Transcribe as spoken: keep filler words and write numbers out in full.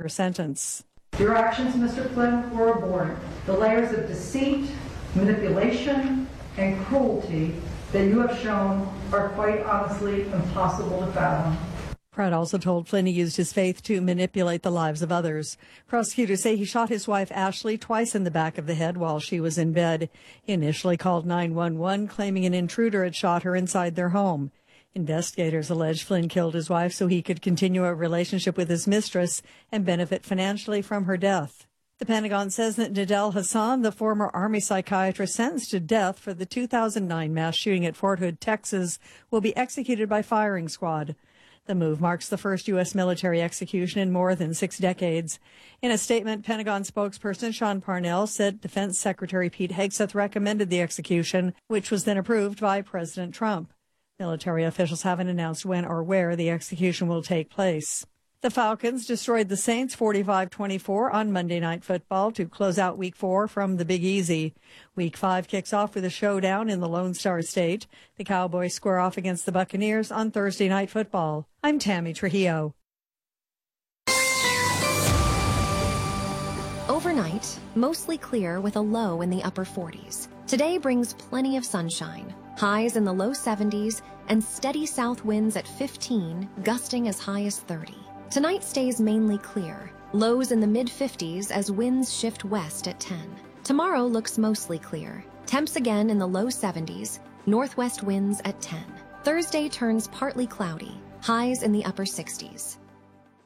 year sentence. Your actions, Mister Flynn, were abhorrent. The layers of deceit, manipulation, and cruelty that you have shown are quite honestly impossible to fathom. Pratt also told Flynn he used his faith to manipulate the lives of others. Prosecutors say he shot his wife Ashley twice in the back of the head while she was in bed. He initially called nine one one, claiming an intruder had shot her inside their home. Investigators allege Flynn killed his wife so he could continue a relationship with his mistress and benefit financially from her death. The Pentagon says that Nadel Hassan, the former Army psychiatrist sentenced to death for the two thousand nine mass shooting at Fort Hood, Texas, will be executed by firing squad. The move marks the first U S military execution in more than six decades. In a statement, Pentagon spokesperson Sean Parnell said Defense Secretary Pete Hegseth recommended the execution, which was then approved by President Trump. Military officials haven't announced when or where the execution will take place. The Falcons destroyed the Saints forty-five twenty-four on Monday Night Football to close out Week four from the Big Easy. Week five kicks off with a showdown in the Lone Star State. The Cowboys square off against the Buccaneers on Thursday Night Football. I'm Tammy Trujillo. Overnight, mostly clear with a low in the upper forties. Today brings plenty of sunshine, highs in the low seventies, and steady south winds at fifteen, gusting as high as thirty. Tonight stays mainly clear, lows in the mid-fifties as winds shift west at ten. Tomorrow looks mostly clear, temps again in the low seventies, northwest winds at ten. Thursday turns partly cloudy, highs in the upper sixties.